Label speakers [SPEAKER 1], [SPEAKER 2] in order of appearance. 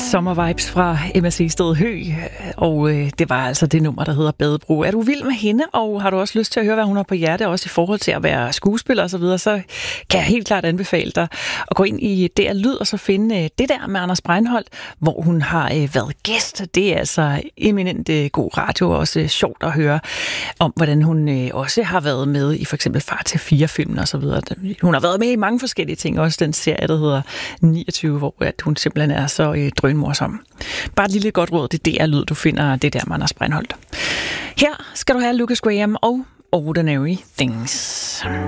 [SPEAKER 1] Sommervibes fra MSC Hø, og det var altså det nummer, der hedder Badebro. Er du vild med hende, og har du også lyst til at høre, hvad hun har på hjerte, også i forhold til at være skuespiller og så videre, så kan jeg helt klart anbefale dig at gå ind i DR Lyd og så finde det der med Anders Breinholt, hvor hun har været gæst. Det er altså eminent god radio, og også sjovt at høre om, hvordan hun også har været med i for eksempel Far til 4-filmen og så videre. Hun har været med i mange forskellige ting, også den serie, der hedder 29, hvor at hun simpelthen er så drønmorsom. Bare et lille godt råd, det er DR Lyd, du finder det der med Anders Breinholt. Her skal du have Lucas Graham og Ordinary Things.